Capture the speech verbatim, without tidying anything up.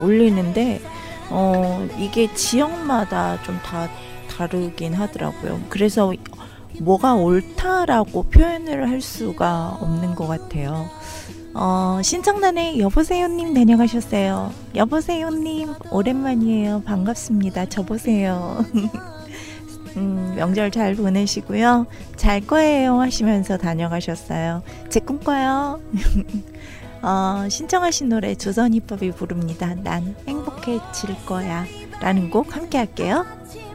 올리는데 어 이게 지역마다 좀 다 다르긴 하더라고요. 그래서 뭐가 옳다라고 표현을 할 수가 없는 것 같아요. 어, 신청란에 여보세요님 다녀가셨어요. 여보세요님 오랜만이에요. 반갑습니다. 저보세요. 음, 명절 잘 보내시고요. 잘 거예요 하시면서 다녀가셨어요. 제 꿈꿔요. 어, 신청하신 노래 조선히법이 부릅니다. 난 행복해질 거야 라는 곡 함께 할게요.